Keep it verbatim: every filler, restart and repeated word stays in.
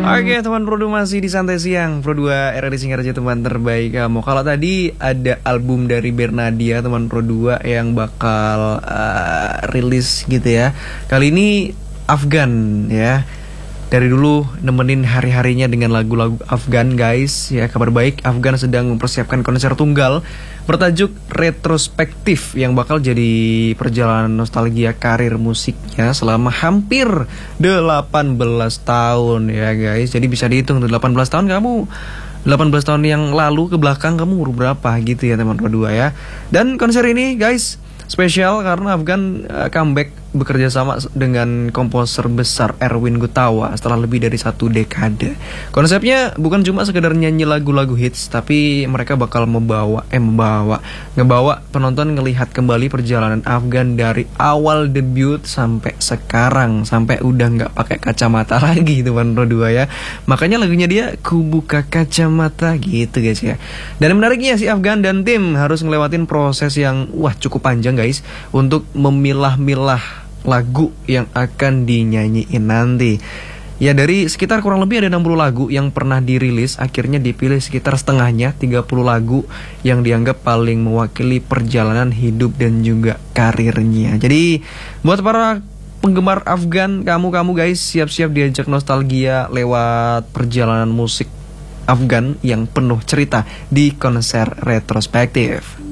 Oke teman Pro dua masih di Santai Siang Pro dua R R I Singaraja teman terbaik kamu. Kalau tadi ada album dari Bernadia teman Pro dua yang bakal uh, rilis gitu ya. Kali ini Afgan ya. Dari dulu nemenin hari-harinya dengan lagu-lagu Afgan guys. Ya kabar baik, Afgan sedang mempersiapkan konser tunggal bertajuk Retrospektif yang bakal jadi perjalanan nostalgia karir musiknya selama hampir delapan belas tahun ya guys. Jadi bisa dihitung tuh delapan belas tahun kamu delapan belas tahun yang lalu ke belakang kamu umur berapa gitu ya teman berdua ya. Dan konser ini guys spesial karena Afgan uh, comeback bekerja sama dengan komposer besar Erwin Gutawa setelah lebih dari satu dekade. Konsepnya bukan cuma sekedar nyanyi lagu-lagu hits, tapi mereka bakal membawa eh membawa ngebawa penonton ngelihat kembali perjalanan Afgan dari awal debut sampai sekarang, sampai udah nggak pakai kacamata lagi teman berdua ya. Makanya lagunya dia Ku Buka Kacamata gitu guys ya. Dan menariknya si Afgan dan tim harus ngelewatin proses yang wah cukup panjang guys untuk memilah-milah lagu yang akan dinyanyiin nanti. Ya dari sekitar kurang lebih ada enam puluh lagu yang pernah dirilis, akhirnya dipilih sekitar setengahnya, tiga puluh lagu yang dianggap paling mewakili perjalanan hidup dan juga karirnya. Jadi buat para penggemar Afgan, kamu-kamu guys siap-siap diajak nostalgia lewat perjalanan musik Afgan yang penuh cerita di konser Retrospektif.